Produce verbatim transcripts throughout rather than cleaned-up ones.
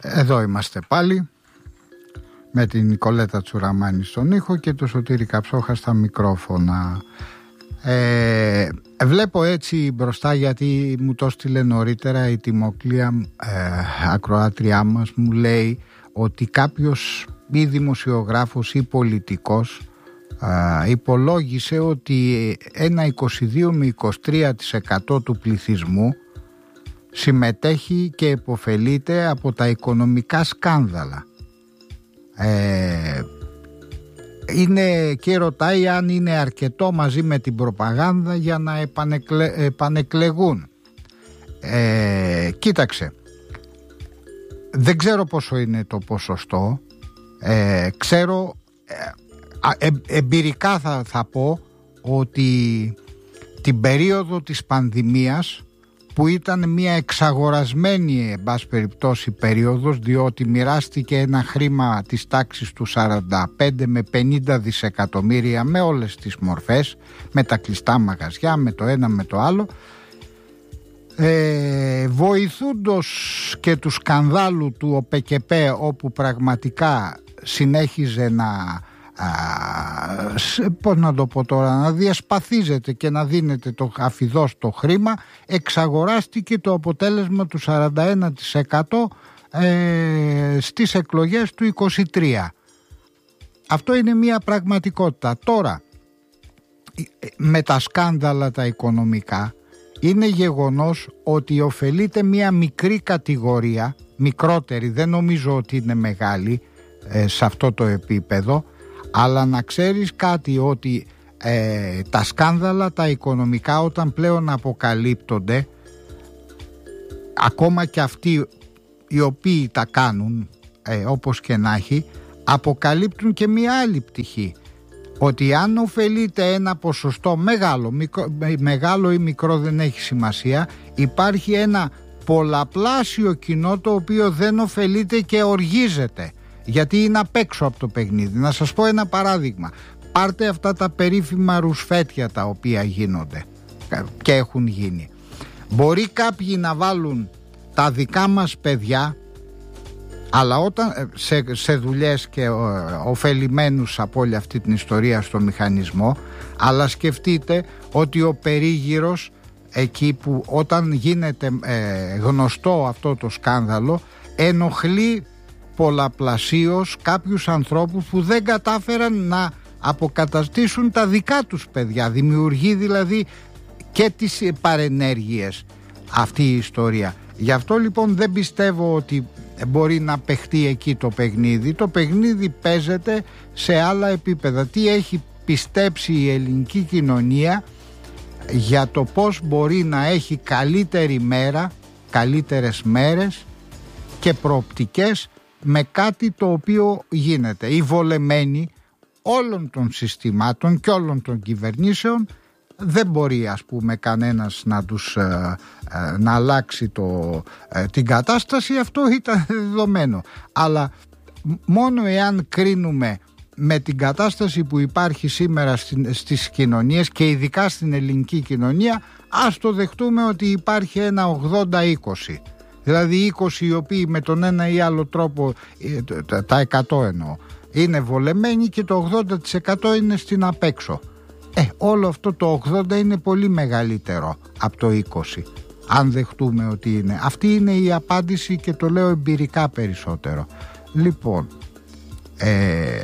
Εδώ είμαστε πάλι με την Νικολέτα Τσουραμάνη στον ήχο και το Σωτήρη Καψόχα στα μικρόφωνα. Ε, βλέπω έτσι μπροστά, γιατί μου το στείλε νωρίτερα η Τιμοκλία, ε, ακροάτριά μας, μου λέει ότι κάποιος ή δημοσιογράφος ή πολιτικός ε, υπολόγισε ότι ένα είκοσι δύο με είκοσι τρία τοις εκατό του πληθυσμού συμμετέχει και υποφελείται από τα οικονομικά σκάνδαλα. Ε, είναι και ρωτάει αν είναι αρκετό μαζί με την προπαγάνδα για να επανεκλε, επανεκλεγούν. Ε, κοίταξε, δεν ξέρω πόσο είναι το ποσοστό. Ε, ξέρω, ε, ε, εμπειρικά θα, θα πω ότι την περίοδο της πανδημίας, που ήταν μια εξαγορασμένη εν πάση περιπτώσει περίοδος, διότι μοιράστηκε ένα χρήμα της τάξης του σαράντα πέντε με πενήντα δισεκατομμύρια με όλες τις μορφές, με τα κλειστά μαγαζιά, με το ένα με το άλλο, ε, βοηθούντος και του σκανδάλου του ΟΠΕΚΕΠΕ, όπου πραγματικά συνέχιζε να Α, πώς να το πω τώρα, να διασπαθίζεται και να δίνεται το αφιδώς το χρήμα, εξαγοράστηκε το αποτέλεσμα του σαράντα ένα τοις εκατό ε, στις εκλογές του είκοσι τρία. Αυτό είναι μια πραγματικότητα. Τώρα, με τα σκάνδαλα τα οικονομικά, είναι γεγονός ότι ωφελείται μια μικρή κατηγορία, μικρότερη, δεν νομίζω ότι είναι μεγάλη ε, σε αυτό το επίπεδο. Αλλά να ξέρεις κάτι, ότι ε, τα σκάνδαλα τα οικονομικά, όταν πλέον αποκαλύπτονται, ακόμα και αυτοί οι οποίοι τα κάνουν, ε, όπως και να έχει, αποκαλύπτουν και μια άλλη πτυχή, ότι αν ωφελείται ένα ποσοστό μεγάλο, μικρό, μεγάλο ή μικρό δεν έχει σημασία, υπάρχει ένα πολλαπλάσιο κοινό το οποίο δεν ωφελείται και οργίζεται, γιατί είναι απ' έξω από το παιχνίδι. Να σας πω ένα παράδειγμα. Πάρτε αυτά τα περίφημα ρουσφέτια τα οποία γίνονται και έχουν γίνει. Μπορεί κάποιοι να βάλουν τα δικά μας παιδιά, αλλά όταν σε, σε δουλειές και ο, ωφελημένους από όλη αυτή την ιστορία στο μηχανισμό, αλλά σκεφτείτε ότι ο περίγυρος, εκεί που όταν γίνεται ε, γνωστό αυτό το σκάνδαλο, ενοχλεί πολλαπλασίως κάποιους ανθρώπους που δεν κατάφεραν να αποκαταστήσουν τα δικά τους παιδιά. Δημιουργεί δηλαδή και τις παρενέργειες αυτή η ιστορία. Γι' αυτό λοιπόν δεν πιστεύω ότι μπορεί να παιχτεί εκεί το παιχνίδι. Το παιχνίδι παίζεται σε άλλα επίπεδα. Τι έχει πιστέψει η ελληνική κοινωνία για το πώς μπορεί να έχει καλύτερη μέρα, καλύτερες μέρες και προοπτικές με κάτι το οποίο γίνεται. Οι βολεμένοι όλων των συστημάτων και όλων των κυβερνήσεων, δεν μπορεί ας πούμε κανένας να τους ε, ε, να αλλάξει το, ε, την κατάσταση. Αυτό ήταν δεδομένο. Αλλά μόνο εάν κρίνουμε με την κατάσταση που υπάρχει σήμερα στην, στις κοινωνίες και ειδικά στην ελληνική κοινωνία, ας το δεχτούμε ότι υπάρχει ένα ογδόντα είκοσι. Δηλαδή είκοσι οι οποίοι με τον ένα ή άλλο τρόπο, τα εκατό εννοώ, είναι βολεμένοι και το ογδόντα τοις εκατό είναι στην απέξω. Ε, όλο αυτό το ογδόντα είναι πολύ μεγαλύτερο από το είκοσι, αν δεχτούμε ότι είναι. Αυτή είναι η απάντηση και το λέω εμπειρικά περισσότερο. Λοιπόν, ε,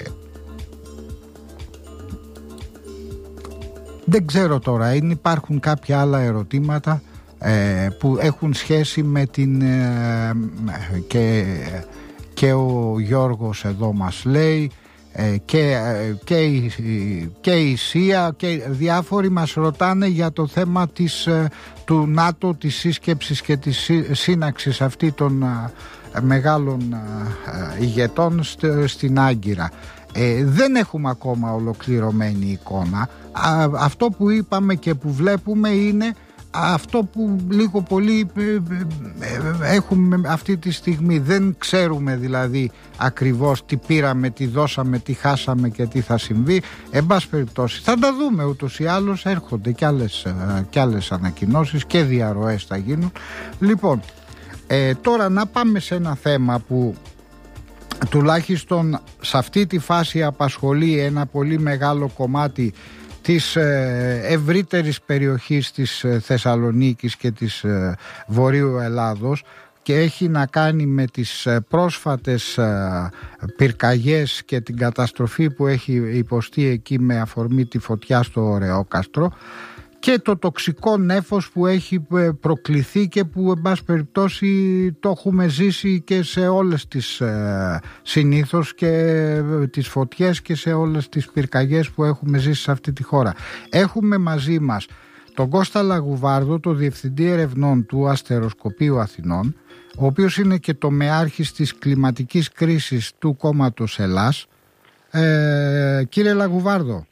δεν ξέρω τώρα, είναι, υπάρχουν κάποια άλλα ερωτήματα ε, που έχουν σχέση με την ε, και, και ο Γιώργος εδώ μας λέει ε, και, και, η, και η ΣΥΑ και διάφοροι μας ρωτάνε για το θέμα της, του ΝΑΤΟ, της σύσκεψης και της σύναξης αυτή των μεγάλων ηγετών στην Άγκυρα. Ε, δεν έχουμε ακόμα ολοκληρωμένη εικόνα. Α, αυτό που είπαμε και που βλέπουμε είναι αυτό που λίγο πολύ ε, ε, ε, έχουμε αυτή τη στιγμή. Δεν ξέρουμε δηλαδή ακριβώς τι πήραμε, τι δώσαμε, τι χάσαμε και τι θα συμβεί. Εν πάση περιπτώσει θα τα δούμε, ούτως ή άλλως έρχονται κι άλλες, ε, κι άλλες ανακοινώσεις και διαρροές θα γίνουν. Λοιπόν, Ε, τώρα να πάμε σε ένα θέμα που τουλάχιστον σε αυτή τη φάση απασχολεί ένα πολύ μεγάλο κομμάτι της ε, ευρύτερης περιοχής της ε, Θεσσαλονίκης και της ε, Βορείου Ελλάδος, και έχει να κάνει με τις ε, πρόσφατες ε, πυρκαγιές και την καταστροφή που έχει υποστεί εκεί με αφορμή τη φωτιά στο Ωρεόκαστρο και το τοξικό νέφος που έχει προκληθεί και που εν πάση περιπτώσει το έχουμε ζήσει και σε όλες τις ε, συνήθως και ε, τις φωτιές και σε όλες τις πυρκαγιές που έχουμε ζήσει σε αυτή τη χώρα. Έχουμε μαζί μας τον Κώστα Λαγουβάρδο, το Διευθυντή Ερευνών του Αστεροσκοπείου Αθηνών, ο οποίος είναι και τομεάρχης της κλιματικής κρίσης του κόμματος Ελλάς. Ε, κύριε Λαγουβάρδο,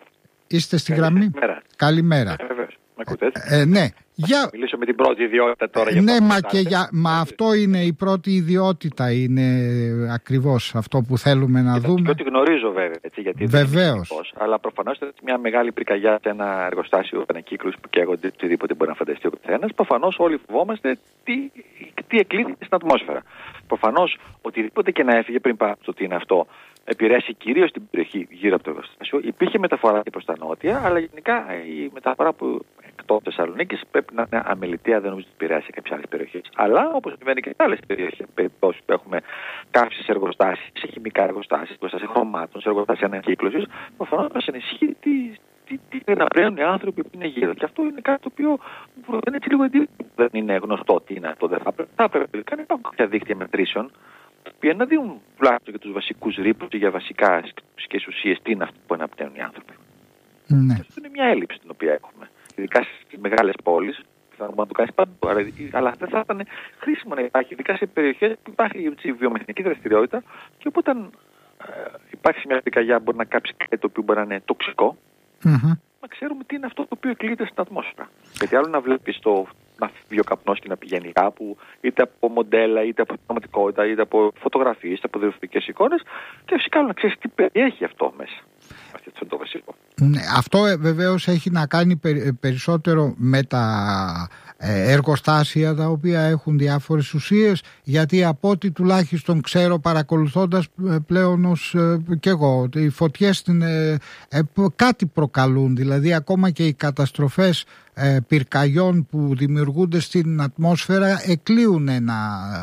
είστε στη γραμμή? Καλημέρα. Καλημέρα. Ε, βεβαίως. Με ακούτε? Ε, ναι. Για... Θα μιλήσω με την πρώτη ιδιότητα τώρα. Για ναι, το μα, και για... μα αυτό είναι η πρώτη ιδιότητα, είναι ακριβώς αυτό που θέλουμε να και δούμε. Και ότι γνωρίζω βέβαια, έτσι, γιατί βεβαίως. δεν είναι αλλά προφανώς μια μεγάλη πυρκαγιά σε ένα εργοστάσιο ανακύκλωση που καίγονται, οτιδήποτε μπορεί να φανταστεί ο καθένας. Προφανώς όλοι φοβόμαστε τι, τι εκλείδει στην ατμόσφαιρα. Προφανώς οτιδήποτε και να έφυγε πριν πάμε στο τι είναι αυτό, επηρέασε κυρίως την περιοχή γύρω από το εργοστάσιο. Υπήρχε μεταφορά και προς τα νότια, αλλά γενικά η μεταφορά που εκτός Θεσσαλονίκης πρέπει να είναι αμεληταία, δεν νομίζω ότι επηρεάσει σε κάποιες άλλες περιοχές. Αλλά όπως συμβαίνει και σε άλλες περιοχές, περιπτώσεις που έχουμε καύσεις εργοστάσεις, σε χημικά εργοστάσεις, εργοστάσεις χρωμάτων, σε εργοστάσεις ανακύκλωσης, προφανώς μας ενισχύει τι, τι, τι αναπλέουν οι άνθρωποι που είναι γύρω. Και αυτό είναι κάτι το οποίο δεν έτσι λίγο εντύπωση. Δεν είναι γνωστό τι είναι αυτό. Δεν θα πρέπει. Θα πρέπει να υπάρχουν κάποια δίκτυα μετρήσεων που να δίνουν τουλάχιστον για τους βασικούς ρήπους και για βασικά φυσικές ουσίες τι είναι αυτό που αναπνέουν οι άνθρωποι. Ναι. Αυτό είναι μια έλλειψη την οποία έχουμε. Ειδικά στις μεγάλες πόλεις, θα να το κάνεις παντού. Αλλά δεν θα ήταν χρήσιμο να υπάρχει, ειδικά σε περιοχές που υπάρχει η βιομηχανική δραστηριότητα και όπου όταν ε, υπάρχει μια πυρκαγιά μπορεί να κάψει κάτι το οποίο μπορεί να είναι τοξικό, mm-hmm. να ξέρουμε τι είναι αυτό το οποίο εκλείεται στην ατμόσφαιρα. Γιατί άλλο να βλέπεις το να φύγει ο καπνός και να πηγαίνει κάπου, είτε από μοντέλα, είτε από πραγματικότητα, είτε από φωτογραφίες, είτε από διευθυντικές εικόνες, και φυσικά άλλο να ξέρεις τι περιέχει αυτό μέσα. Αυτό είναι το βασικό. Ναι, αυτό ε, βεβαίως έχει να κάνει περι, περισσότερο με τα ε, εργοστάσια τα οποία έχουν διάφορες ουσίες, γιατί από ό,τι τουλάχιστον ξέρω παρακολουθώντας ε, πλέον ως ε, και εγώ, οι φωτιές στην, ε, ε, κάτι προκαλούν, δηλαδή ακόμα και οι καταστροφές ε, πυρκαγιών που δημιουργούνται στην ατμόσφαιρα εκλείουν ένα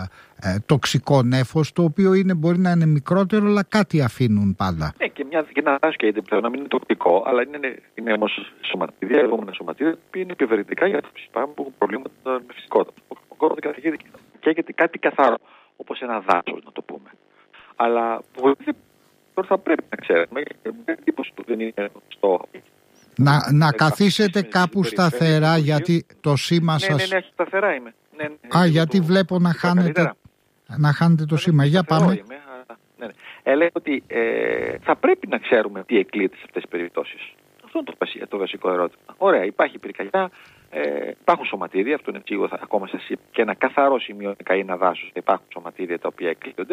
ε, τοξικό νέφος, το οποίο είναι, μπορεί να είναι μικρότερο, αλλά κάτι αφήνουν πάντα. Ναι, και, μια, και ένα άσχετο πλέον να μην είναι τοξικό, αλλά είναι, είναι όμως σωματίδια, εργόμενα σωματίδια, που είναι επιβαρυντικά για τους που έχουν προβλήματα με φυσικότητα. Ο κόσμος δεν καταγγείλει και έχετε κάτι καθαρό, όπως ένα δάσος, να το πούμε. Αλλά τώρα θα πρέπει να ξέρουμε, εντύπωση του δεν είναι στο. Να, να καθίσετε κάπου σταθερά, γιατί το σήμα σας... Ναι, ναι, ναι, σταθερά είμαι. Ναι, ναι, Α, γιατί το... βλέπω να χάνετε, να χάνετε το σήμα. Για πάμε. Είμαι, αλλά... ναι, ναι. Έλεγα ότι ε, θα πρέπει να ξέρουμε τι εκλείεται σε αυτές τις περιπτώσεις. Αυτό είναι το, το βασικό ερώτημα. Ωραία, υπάρχει πυρκαγιά, ε, υπάρχουν σωματίδια, αυτό είναι σίγουρο ακόμα σας είπα, και ένα καθαρό σημείο είναι ένα δάσος, υπάρχουν σωματίδια τα οποία εκλείονται.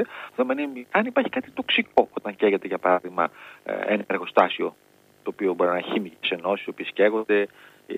Αν υπάρχει κάτι τοξικό όταν καίγεται, για παράδειγμα, ένα εργοστάσιο, το οποίο μπορεί να έχει χημικές ενώσεις, οι οποίες καίγονται,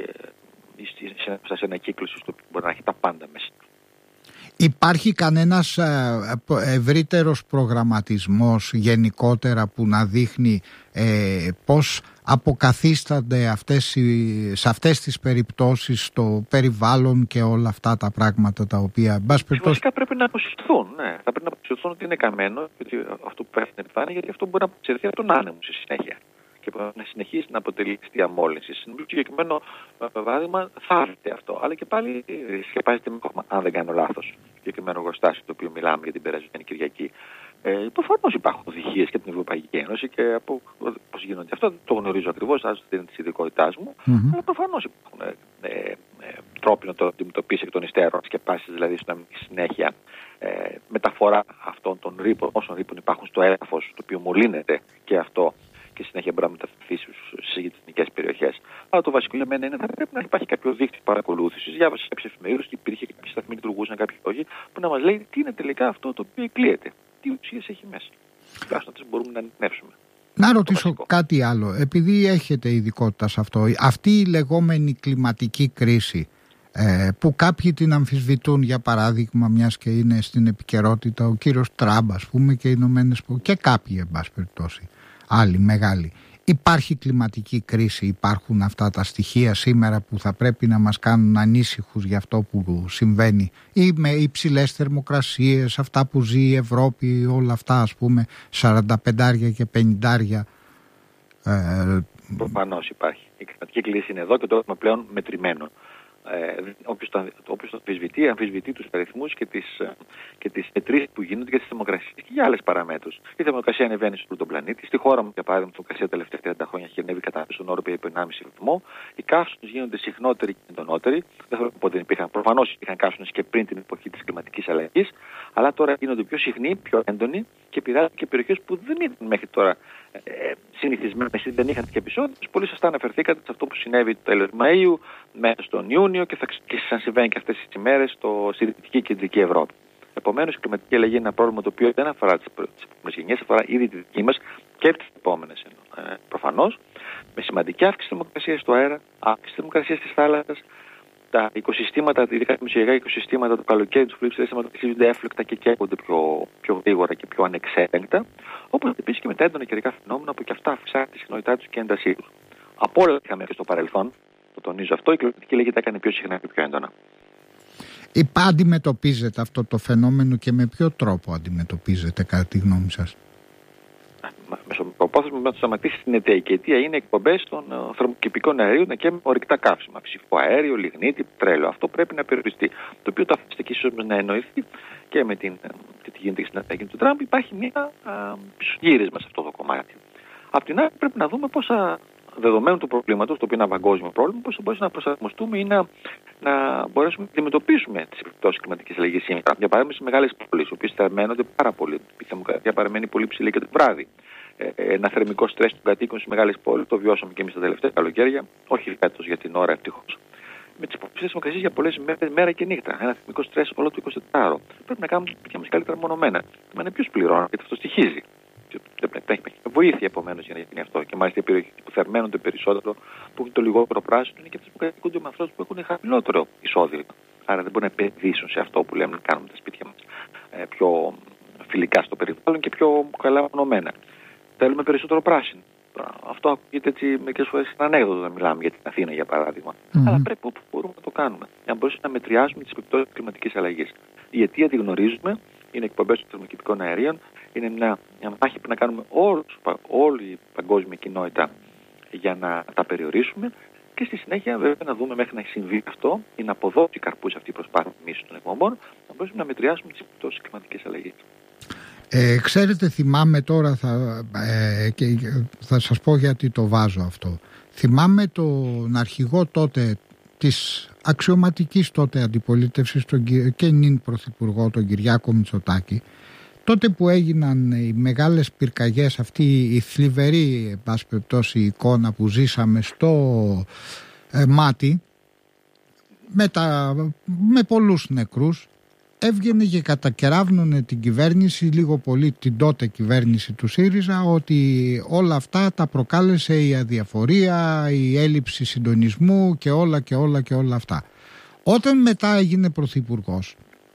σε ένα κύκλο στο οποίο μπορεί να έχει τα πάντα μέσα. Υπάρχει κανένας ευρύτερος προγραμματισμός γενικότερα που να δείχνει ε, πώς αποκαθίστανται αυτές οι, σε αυτές τις περιπτώσεις το περιβάλλον και όλα αυτά τα πράγματα τα οποία... Βασικά πρέπει να αποσυρθούν, ναι. Θα πρέπει να αποσυρθούν ότι είναι καμένο, γιατί αυτό που πέφτει είναι πιθανό, γιατί αυτό μπορεί να αποσυρθεί από τον άνεμο στη συνέχεια και να συνεχίσει να αποτελεί τη διαμόλυνση. Στην συγκεκριμένο παράδειγμα θα έρθει αυτό, αλλά και πάλι σκεπάζεται με κόμμα, αν δεν κάνω λάθος. Συγκεκριμένο εργοστάσιο το οποίο μιλάμε για την περασμένη Κυριακή. Ε, Προφανώς υπάρχουν οδηγίες και από την Ευρωπαϊκή Ένωση και από πώς γίνονται. Αυτό δεν το γνωρίζω ακριβώς, άσχετα δεν είναι της ειδικότητάς μου. Mm-hmm. Αλλά προφανώς υπάρχουν ε, ε, ε, τρόποι να το αντιμετωπίσει εκ των υστέρων, σκεπάσεις δηλαδή στο να μην συνέχεια ε, μεταφορά αυτών των ρήπων, όσων ρήπων υπάρχουν στο έδαφος, το οποίο μολύνεται και αυτό, και συνέχεια μπορεί να μεταφερθεί στις γειτονικές περιοχές. Αλλά το βασικό για μένα είναι ότι θα πρέπει να υπάρχει κάποιο δίκτυο παρακολούθησης. Διάβασα σε κάποιες εφημερίδες ότι υπήρχε και κάποιοι σταθμοί λειτουργούσαν, κάποιοι όχι, που να μας λέει τι είναι τελικά αυτό το οποίο εκλείεται. Τι ουσίες έχει μέσα. Τουλάχιστον να τις μπορούμε να ανοιχνεύσουμε. Να ρωτήσω κάτι άλλο. Επειδή έχετε ειδικότητα σε αυτό, αυτή η λεγόμενη κλιματική κρίση ε, που κάποιοι την αμφισβητούν, για παράδειγμα, μιας και είναι στην επικαιρότητα ο κύριος Τραμπ, ας πούμε, και οι Ηνωμένες Πολιτείες, και κάποιοι, εν πάση περιπτώσει, άλλοι μεγάλοι. Υπάρχει κλιματική κρίση, υπάρχουν αυτά τα στοιχεία σήμερα που θα πρέπει να μας κάνουν ανήσυχους για αυτό που συμβαίνει, ή με υψηλές θερμοκρασίες, αυτά που ζει η Ευρώπη, όλα αυτά, ας πούμε, σαράντα πέντε και πενήντα. Ε, Προφανώς υπάρχει. Η κλιματική κρίση είναι εδώ και το έχουμε πλέον μετρημένο. Ε, όποιος το, όποιος το αμφισβητεί, αμφισβητεί τους αριθμούς και τις, και τις μετρήσεις που γίνονται για τις θερμοκρασίες και για άλλες παραμέτρους. Η θερμοκρασία ανεβαίνει σε όλο τον πλανήτη. Στη χώρα μου, για παράδειγμα, η θερμοκρασία τα τελευταία τριάντα χρόνια έχει ανέβει κατά στον όρο περίπου ενάμιση βαθμό. Οι καύσονες γίνονται συχνότεροι και εντονότεροι. Δεν θέλω να πω ότι δεν υπήρχαν. Προφανώς υπήρχαν καύσονες και πριν την εποχή της κλιματικής αλλαγής. Αλλά τώρα γίνονται πιο συχνοί, πιο έντονοι και πειράζουν και περιοχές που δεν ήταν μέχρι τώρα ε, συνηθισμένες ή δεν είχαν τέτοια επεισόδια. Πολύ σωστά αναφερθήκατε σε αυτό που συνέβη το τέλος Μαΐου, μέσα στον Ιούνιο και θα σαν συμβαίνει και αυτές τις ημέρες στο, στη Δυτική και Κεντρική Ευρώπη. Επομένως, η κλιματική αλλαγή είναι ένα πρόβλημα το οποίο δεν αφορά τις επόμενες γενιές, αφορά ήδη τη δική μας και τις επόμενες ε, προφανώς, με σημαντική αύξηση της θερμοκρασίας του αέρα, αύξηση της θερμοκρασίας της θάλασσας. Τα οικοσυστήματα, ειδικά τα μεσογειακά οικοσυστήματα του καλοκαίρι, του πολύ ψηλές θερμοκρασίες έφλεκτα και καίγονται πιο, πιο γρήγορα και πιο ανεξέλεγκτα, όπως επίσης και με τα έντονα καιρικά φαινόμενα που και αυτά αυξάνουν τη συχνότητά τους και έντασή τους. Από όλα είχαμε και στο παρελθόν, το τονίζω αυτό, η κλιματική αλλαγή τα έκανε πιο συχνά και πιο έντονα. Αντιμετωπίζετε αυτό το φαινόμενο και με ποιο τρόπο αντιμετωπίζετε, κατά τη γνώμη σας? Μεσοπρόθεσμα να το σταματήσει την αιτία. Και η αιτία είναι εκπομπές των θερμοκηπικών αερίων και με ορυκτά καύσιμα. Φυσικό αέριο, λιγνίτη, πετρέλαιο. Αυτό πρέπει να περιοριστεί. Το οποίο το αφήστε και ίσως να εννοηθεί και με την, και τι γίνεται στην Αττική του Τραμπ. Υπάρχει μια πισωγύρισμα σε αυτό το κομμάτι. Απ' την άλλη, πρέπει να δούμε πόσα, δεδομένου του προβλήματος, το οποίο είναι ένα παγκόσμιο πρόβλημα, πώς μπορούμε να προσαρμοστούμε ή να, να μπορέσουμε να αντιμετωπίσουμε τις επιπτώσεις κλιματικής αλλαγής σήμερα. Για παράδειγμα, σε μεγάλες πόλεις, οι οποίες θερμαίνονται πάρα πολύ. Η θερμοκρασία παραμένει πολύ ψηλή και το βράδυ. Ε, ένα θερμικό στρες των κατοίκων στις μεγάλες πόλεις, το βιώσαμε και εμείς τα τελευταία καλοκαίρια, όχι φέτος για την ώρα ευτυχώς. Με τις υποψηφίες θερμοκρασίες για πολλές μέρες, μέρα και νύχτα. Ένα θερμικό στρες όλο το εικοσιτετράωρο. Πρέπει να κάνουμε τα μας καλύτερα μονομένα. Μα είναι ποιος πληρώνει, γιατί αυτό στοιχίζει. Δεν πρέπει να έχει βοήθεια επομένως για να γίνει αυτό. Και μάλιστα οι περιοχές που θερμαίνονται περισσότερο, που έχουν το λιγότερο πράσινο, είναι και αυτές που κατοικούνται με ανθρώπους που έχουν χαμηλότερο εισόδημα. Άρα δεν μπορούν να επενδύσουν σε αυτό που λέμε να κάνουμε τα σπίτια μας ε, πιο φιλικά στο περιβάλλον και πιο καλά μονομένα. Θέλουμε περισσότερο πράσινο. Αυτό ακούγεται έτσι μερικές φορές είναι ανέκδοτο να μιλάμε για την Αθήνα, για παράδειγμα. Mm-hmm. Αλλά πρέπει όπου μπορούμε να το κάνουμε. Για να μπορέσουμε να μετριάσουμε τις επιπτώσεις της κλιματικής αλλαγής. Η αιτία τη γνωρίζουμε, είναι εκπομπές των θερμοκηπικών αερίων. Είναι μια, μια μάχη που να κάνουμε όλους, όλη η παγκόσμια κοινότητα για να τα περιορίσουμε. Και στη συνέχεια, βέβαια, να δούμε μέχρι να συμβεί αυτό ή να αποδώσει καρπούς αυτή η προσπάθεια μίσου των εκπομπών, να μπορέσουμε να μετριάσουμε τις επιπτώσεις της κλιματικής αλλαγής. Ε, ξέρετε, θυμάμαι τώρα, θα, ε, και θα σας πω γιατί το βάζω αυτό. Θυμάμαι τον αρχηγό τότε της αξιωματικής τότε αντιπολίτευσης, τον, και νυν πρωθυπουργό, τον Κυριάκο Μητσοτάκη, τότε που έγιναν οι μεγάλες πυρκαγιές, αυτή η θλιβερή, εν πάση περιπτώσει, εικόνα που ζήσαμε στο ε, Μάτι, με, τα, με πολλούς νεκρούς, έβγαινε και κατακεράβνωνε την κυβέρνηση, λίγο πολύ την τότε κυβέρνηση του ΣΥΡΙΖΑ, ότι όλα αυτά τα προκάλεσε η αδιαφορία, η έλλειψη συντονισμού και όλα και όλα και όλα αυτά. Όταν μετά έγινε πρωθυπουργός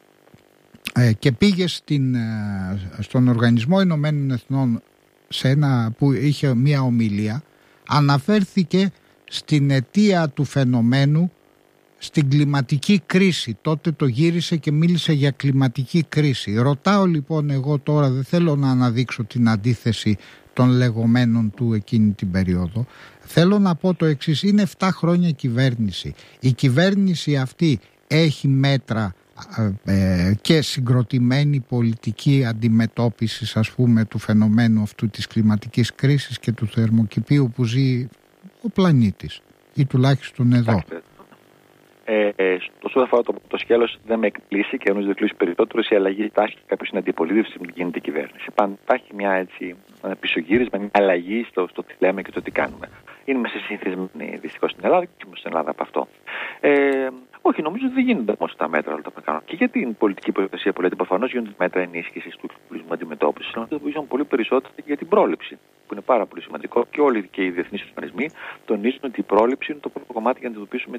ε, και πήγε στην, ε, στον Οργανισμό Ηνωμένων Εθνών σε ένα, που είχε μία ομιλία, αναφέρθηκε στην αιτία του φαινομένου, στην κλιματική κρίση. Τότε το γύρισε και μίλησε για κλιματική κρίση. Ρωτάω λοιπόν εγώ τώρα, δεν θέλω να αναδείξω την αντίθεση των λεγόμενων του εκείνη την περίοδο. Θέλω να πω το εξής, είναι επτά χρόνια κυβέρνηση. Η κυβέρνηση αυτή έχει μέτρα ε, και συγκροτημένη πολιτική αντιμετώπιση, ας πούμε, του φαινομένου αυτού της κλιματικής κρίσης και του θερμοκηπίου που ζει ο πλανήτης ή τουλάχιστον εδώ. Ε, ε, όσο αφορά το, το σκέλος, δεν με εκπλήσει και νομίζω ότι εκπλήσει περισσότερο η αλλαγή τάση κάποιο στην αντιπολίτευση με την κινητή κυβέρνηση. Πάντα υπάρχει μια έτσι πισωγύρισμα, μια αλλαγή στο, στο τι λέμε και το τι κάνουμε. Είναι μέσα συνηθισμένοι δυστυχώς στην Ελλάδα και στην Ελλάδα από αυτό. Ε, Όχι, νομίζω ότι δεν γίνονται όμως τα μέτρα όλα τα που κάνουν. Και για την πολιτική προστασία που λέτε, προφανώς γίνονται μέτρα ενίσχυσης του εξοπλισμού αντιμετώπισης, αλλά νομίζω πολύ περισσότερο για την πρόληψη, που είναι πάρα πολύ σημαντικό και όλοι και οι διεθνείς οργανισμοί τονίζουν ότι η πρόληψη είναι το πρώτο κομμάτι για να αντιμετωπίσουμε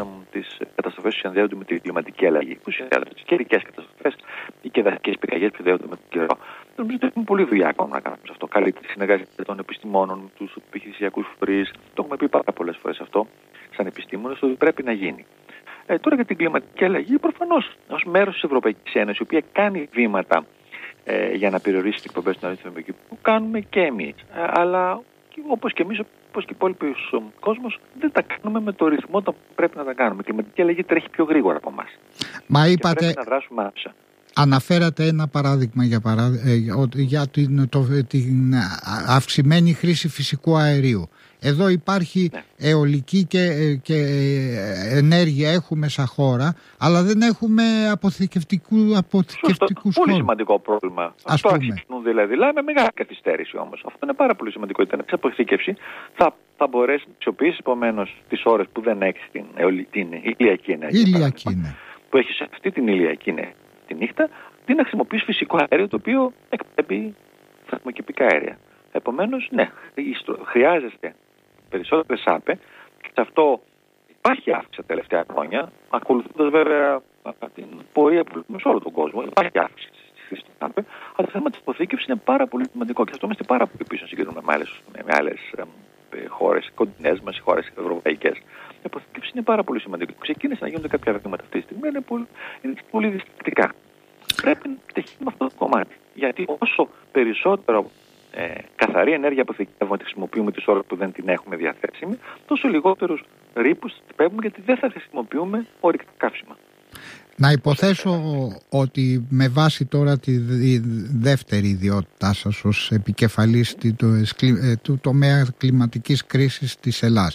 τις καταστροφές που συνδέονται με την κλιματική αλλαγή. Που συνδέονται τις καιρικές καταστροφές ή και δασικές πυρκαγιές που συνδέονται με τον καιρό. Νομίζω ότι έχουμε πολλή δουλειά ακόμα να κάνουμε σε αυτό. Καλύτερη συνεργασία των επιστημόνων, με τους επιχειρησιακούς φορείς. Το έχουμε πει πάρα πολλές φορές αυτό, σαν επιστήμονες, ότι πρέπει να γίνει. Ε, τώρα για την κλιματική αλλαγή, προφανώς ως μέρος της Ευρωπαϊκής Ένωσης, η οποία κάνει βήματα ε, για να περιορίσει τις εκπομπές του αριθμού που κάνουμε και εμείς. Ε, αλλά όπως και εμείς, όπως και οι υπόλοιποι κόσμος, δεν τα κάνουμε με το ρυθμό που πρέπει να τα κάνουμε. Η κλιματική αλλαγή τρέχει πιο γρήγορα από εμάς. Μα είπατε, και πρέπει να δράσουμε άμεσα. Αναφέρατε ένα παράδειγμα για, παρά, για την, το, την αυξημένη χρήση φυσικού αερίου. Εδώ υπάρχει ναι. αιωλική και, και ενέργεια έχουμε σαν χώρα, αλλά δεν έχουμε αποθηκευτικού, αποθηκευτικούς Πολύ σημαντικό πρόβλημα. Ας Αυτό πούμε. αρχίζουν δηλαδή, δηλαδή με μεγάλη καθυστέρηση όμως. Αυτό είναι πάρα πολύ σημαντικό. Ήταν η αποθήκευση θα, θα μπορέσει να αξιοποιήσει επομένως τις ώρες που δεν έχει την, την ηλιακή ενέργεια. Ηλιακή, ναι. Που έχει σε αυτή την ηλιακή ενέργεια τη νύχτα, τι να χρησιμοποιήσει φυσικό αέριο το οποίο εκπέμπει θερμοκηπικά αέρια. Επομένως, ναι, χρειάζεστε περισσότερες ΑΠΕ και σε αυτό υπάρχει αύξηση τα τελευταία χρόνια, ακολουθώντας βέβαια την πορεία που βλέπουμε σε όλο τον κόσμο. Υπάρχει αύξηση στη χρήση των ΑΠΕ, αλλά το θέμα της αποθήκευσης είναι πάρα πολύ σημαντικό και αυτό είμαστε πάρα πολύ πίσω συγκρίνουμε με άλλες, με άλλες ε, χώρες, κοντινές μας, χώρες ευρωπαϊκές. Η αποθήκευση είναι πάρα πολύ σημαντικό. Ξεκίνησε να γίνονται κάποια βήματα αυτή τη στιγμή, είναι πολύ, είναι πολύ δυστυχητικά. Πρέπει να πετυχαίνουμε αυτό το κομμάτι. Γιατί όσο περισσότερο ε, καθαρή ενέργεια αποθηκεύουμε και χρησιμοποιούμε τις ώρες που δεν την έχουμε διαθέσιμη, τόσο λιγότερους ρήπους παίρνουμε γιατί δεν θα χρησιμοποιούμε ορυκτά καύσιμα. Να υποθέσω ότι με βάση τώρα τη δεύτερη ιδιότητά σας ως επικεφαλής του τομέα κλιματικής κρίσης της Ελλάδας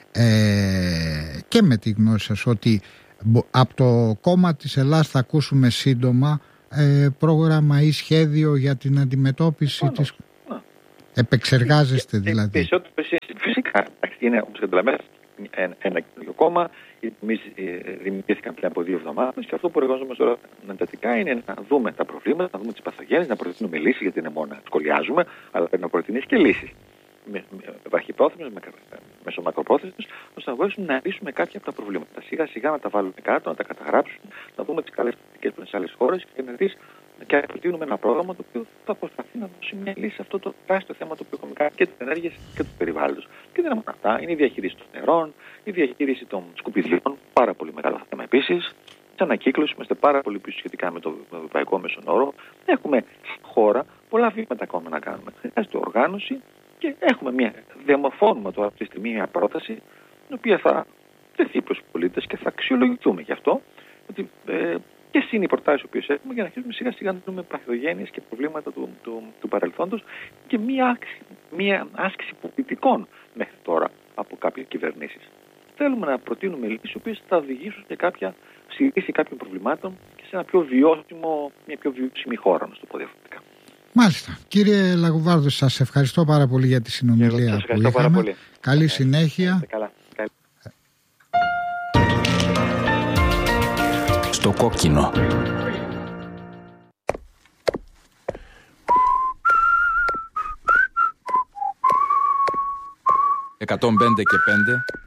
ε, και με τη γνώση σας ότι από το κόμμα της Ελλάδας θα ακούσουμε σύντομα ε, πρόγραμμα ή σχέδιο για την αντιμετώπιση της... Να. Επεξεργάζεστε δηλαδή. Φυσικά, είναι όπως καταλαβαίνετε ένα, ένα καινούριο κόμμα. Εμείς δημιουργήθηκαν πριν από δύο εβδομάδες και αυτό που εργαζόμαστε τώρα εντατικά είναι να δούμε τα προβλήματα, να δούμε τις παθογένειες, να προτείνουμε λύσεις, γιατί είναι μόνο να σχολιάζουμε, αλλά πρέπει να προτείνεις και λύσεις. Με, με βαρχιπρόθεσμες, με, μεσομακροπρόθεσμες, ώστε να μπορέσουμε να λύσουμε κάποια από τα προβλήματα. Σιγά σιγά να τα βάλουμε κάτω, να τα καταγράψουμε, να δούμε τις καλές πρακτικές που είναι σε άλλες χώρες και να δεις και να προτείνουμε ένα πρόγραμμα το οποίο θα προσπαθεί να δώσει μια λύση σε αυτό το τεράστιο θέμα το οποίο έχουμε κάνει και της ενέργειας και του περιβάλλοντος. Και δεν είναι μόνο αυτά, είναι η διαχείριση των νερών, η διαχείριση των σκουπιδιών, πάρα πολύ μεγάλο θέμα επίσης. Τη ανακύκλωση, είμαστε πάρα πολύ πίσω σχετικά με το ευρωπαϊκό μέσον όρο. Έχουμε στη χώρα πολλά βήματα ακόμα να κάνουμε. Χρειάζεται οργάνωση. Και έχουμε μια, διαμορφώνουμε τώρα αυτή τη στιγμή μια πρόταση, η οποία θα τεθεί προς τους πολίτες και θα αξιολογηθούμε γι' αυτό. Ότι, ε, ποιες είναι οι προτάσεις που έχουμε για να αρχίσουμε σιγά σιγά να δούμε παθογένειες και προβλήματα του, του, του παρελθόντος και μια, άξη, μια άσκηση πολιτικών μέχρι τώρα από κάποιες κυβερνήσεις. Θέλουμε να προτείνουμε λύσεις οι οποίες θα οδηγήσουν σε κάποια συλλήση κάποιων προβλημάτων και σε ένα πιο βιώσιμο, μια πιο βιώσιμη χώρα, να το πω διαφορετικά. Μάλιστα. Κύριε Λαγουβάρδο, σας ευχαριστώ πάρα πολύ για τη συνομιλία που είχαμε. Καλή ε, συνέχεια. Ε, καλά. Στο κόκκινο. εκατόν πέντε και πέντε